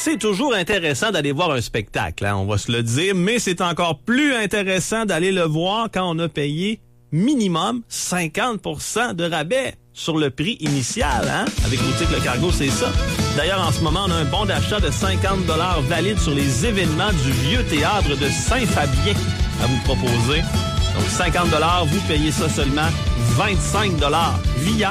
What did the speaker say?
C'est toujours intéressant d'aller voir un spectacle, hein, on va se le dire, mais c'est encore plus intéressant d'aller le voir quand on a payé minimum 50% de rabais sur le prix initial, hein? Avec Boutique Le Cargo, c'est ça. D'ailleurs, en ce moment, on a un bon d'achat de 50$ valide sur les événements du Vieux Théâtre de Saint-Fabien à vous proposer. Donc, 50$, vous payez ça seulement 25$ via